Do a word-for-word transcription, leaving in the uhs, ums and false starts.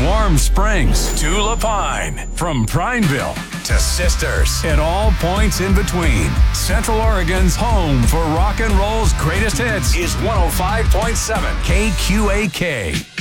Warm Springs to Lapine. From Prineville to Sisters and all points in between. Central Oregon's home for rock and roll's greatest hits is one oh five point seven K Q A K.